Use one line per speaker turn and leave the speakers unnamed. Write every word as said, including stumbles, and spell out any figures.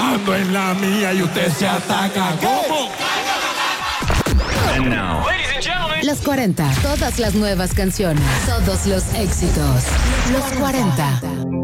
ando en la mía y usted se ataca. ¿Cómo?
And now, ladies and gentlemen,
Los cuarenta. Todas las nuevas canciones. Todos los éxitos. Los cuarenta.